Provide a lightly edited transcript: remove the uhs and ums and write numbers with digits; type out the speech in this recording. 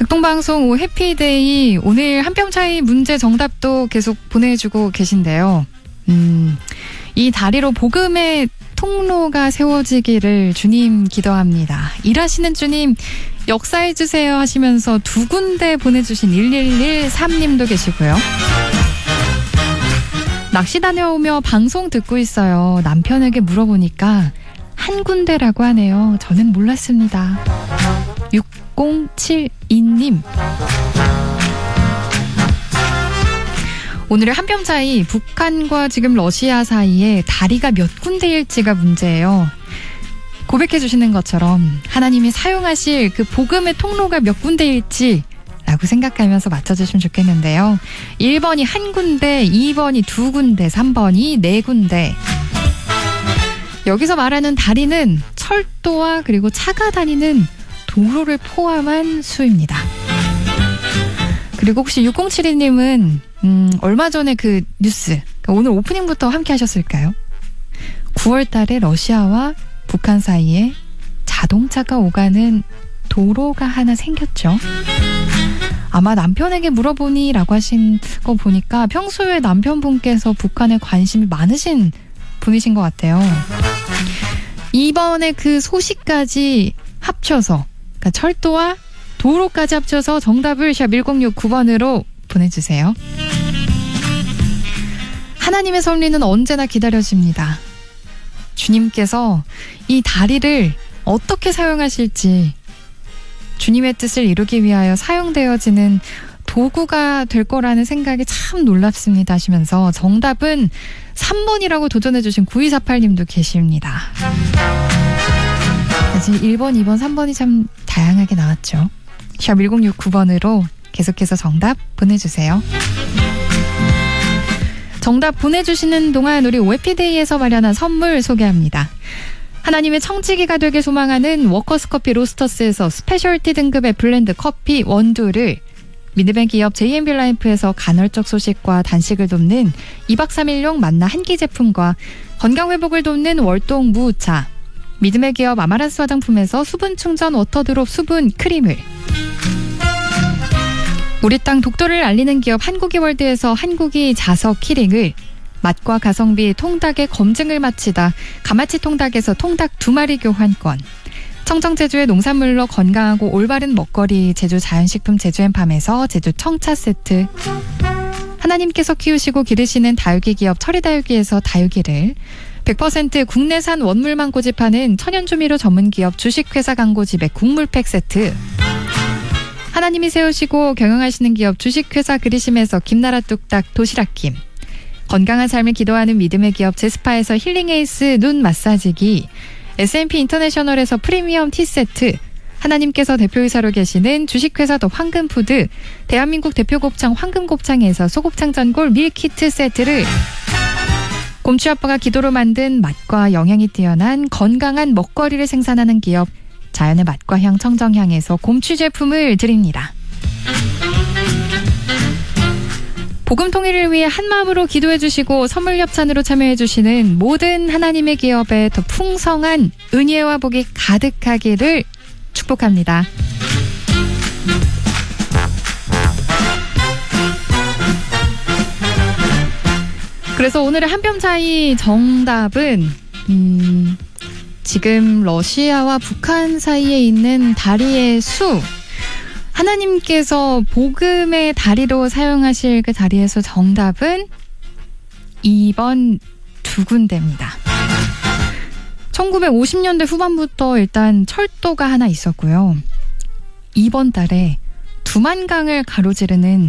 교통방송 해피데이 오늘 한 뼘 차이 문제 정답도 계속 보내주고 계신데요. 이 다리로 복음의 통로가 세워지기를 주님 기도합니다. 일하시는 주님 역사해주세요 하시면서 두 군데 보내주신 1113님도 계시고요. 낚시 다녀오며 방송 듣고 있어요. 남편에게 물어보니까 한 군데라고 하네요. 저는 몰랐습니다. 6072님. 오늘의 한 뼘 차이, 북한과 지금 러시아 사이에 다리가 몇 군데일지가 문제예요. 고백해 주시는 것처럼 하나님이 사용하실 그 복음의 통로가 몇 군데일지 라고 생각하면서 맞춰주시면 좋겠는데요. 1번이 한 군데, 2번이 두 군데, 3번이 네 군데. 여기서 말하는 다리는 철도와 그리고 차가 다니는 도로를 포함한 수입니다. 그리고 혹시 6072님은 얼마 전에 그 뉴스, 오늘 오프닝부터 함께 하셨을까요? 9월 달에 러시아와 북한 사이에 자동차가 오가는 도로가 하나 생겼죠. 아마 남편에게 물어보니 라고 하신 거 보니까 평소에 남편분께서 북한에 관심이 많으신 분이신 것 같아요. 이번에 그 소식까지 합쳐서, 그러니까 철도와 도로까지 합쳐서 정답을 샵 1069번으로 보내주세요. 하나님의 섭리는 언제나 기다려집니다. 주님께서 이 다리를 어떻게 사용하실지, 주님의 뜻을 이루기 위하여 사용되어지는 도구가 될 거라는 생각이 참 놀랍습니다 하시면서 정답은 3번이라고 도전해주신 9248님도 계십니다. 사실 1번, 2번, 3번이 참 다양하게 나왔죠. 샵 1069번으로 계속해서 정답 보내주세요. 정답 보내주시는 동안 우리 해피데이에서 마련한 선물 소개합니다. 하나님의 청지기가 되길 소망하는 워커스커피 로스터스에서 스페셜티 등급의 블렌드 커피 원두를, 믿음의 기업 JMB라이프에서 간헐적 소식과 단식을 돕는 2박 3일용 만나 한끼 제품과 건강회복을 돕는 월동 무우차, 믿음의 기업 아마란스 화장품에서 수분 충전 워터드롭 수분 크림을, 우리 땅 독도를 알리는 기업 한국이월드에서 한국이 자석 키링을, 맛과 가성비 통닭의 검증을 마치다 가마치 통닭에서 통닭 2마리 교환권, 청정제주의 농산물로 건강하고 올바른 먹거리 제주 자연식품 제주앤팜에서 제주 청차 세트, 하나님께서 키우시고 기르시는 다육이 기업 철이다육이에서 다육이를, 100% 국내산 원물만 고집하는 천연조미료 전문기업 주식회사 광고집의 국물팩 세트, 하나님이 세우시고 경영하시는 기업 주식회사 그리심에서 김나라 뚝딱 도시락김, 건강한 삶을 기도하는 믿음의 기업 제스파에서 힐링에이스 눈 마사지기, S&P 인터내셔널에서 프리미엄 티세트, 하나님께서 대표이사로 계시는 주식회사 더 황금푸드, 대한민국 대표곱창 황금곱창에서 소곱창 전골 밀키트 세트를, 곰취 아빠가 기도로 만든 맛과 영양이 뛰어난 건강한 먹거리를 생산하는 기업 자연의 맛과 향 청정향에서 곰취 제품을 드립니다. 복음 통일을 위해 한마음으로 기도해 주시고 선물 협찬으로 참여해 주시는 모든 하나님의 기업에 더 풍성한 은혜와 복이 가득하기를 축복합니다. 그래서 오늘의 한 뼘 차이 정답은 지금 러시아와 북한 사이에 있는 다리의 수, 하나님께서 복음의 다리로 사용하실 그 다리에서 정답은 2번 두 군데입니다. 1950년대 후반부터 일단 철도가 하나 있었고요. 이번 달에 두만강을 가로지르는